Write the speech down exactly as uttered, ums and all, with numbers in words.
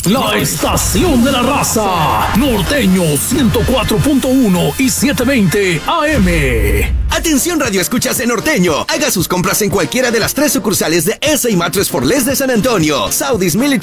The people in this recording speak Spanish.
La estación de la raza. Norteño ciento cuatro punto uno y setecientos veinte A M. Atención Radio Escuchas de Norteño. Haga sus compras en cualquiera de las tres sucursales de S A Mattress for Less de San Antonio, Saudis Military